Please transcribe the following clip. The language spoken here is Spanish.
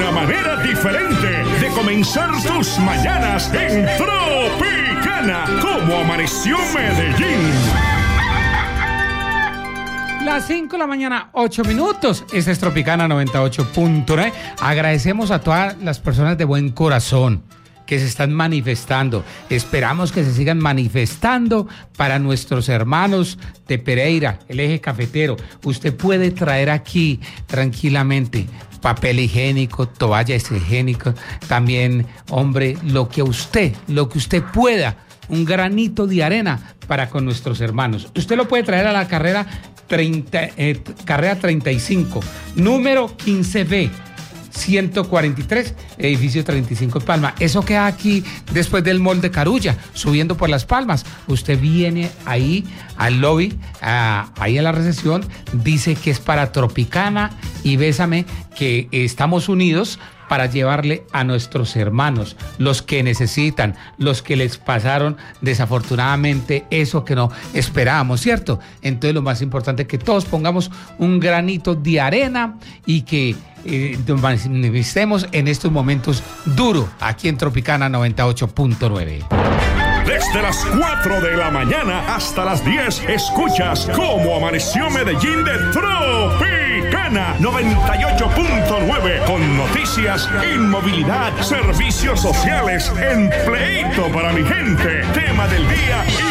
una manera diferente de comenzar tus mañanas en Tropicana. ¿Cómo amaneció Medellín? Las 5 de la mañana, 8 minutos. Esta es Tropicana 98.9. Agradecemos a todas las personas de buen corazón que se están manifestando. Esperamos que se sigan manifestando para nuestros hermanos de Pereira, el eje cafetero. Usted puede traer aquí tranquilamente papel higiénico, toallas higiénicas, también, hombre, lo que usted pueda, un granito de arena para con nuestros hermanos. Usted lo puede traer a la carrera 35, número 15B. 143, edificio 35 Palma. Eso queda aquí después del mall de Carulla, subiendo por Las Palmas. Usted viene ahí al lobby, ahí a la recepción, dice que es para Tropicana y Bésame, que estamos unidos para llevarle a nuestros hermanos, los que necesitan, los que les pasaron desafortunadamente eso que no esperábamos, ¿cierto? Entonces lo más importante es que todos pongamos un granito de arena y que nos manifestemos en estos momentos duro aquí en Tropicana 98.9. Desde las 4 de la mañana hasta las 10, escuchas Cómo Amaneció Medellín de Tropicana 98.9, con noticias, inmovilidad, servicios sociales, empleito para mi gente, tema del día y